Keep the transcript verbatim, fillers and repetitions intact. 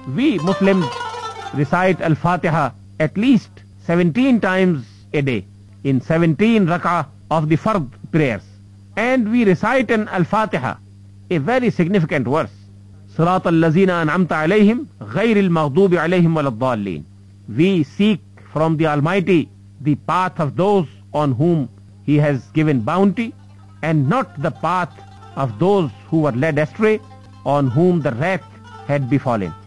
We Muslims recite Al-Fatiha at least seventeen times a day in seventeen rak'ah of the fard prayers. And we recite in Al-Fatiha a very significant verse. صراط الذين أنعمت عليهم غير المغضوب عليهم ولا الضالين. We seek from the Almighty the path of those on whom He has given bounty, and not the path of those who were led astray, on whom the wrath had befallen.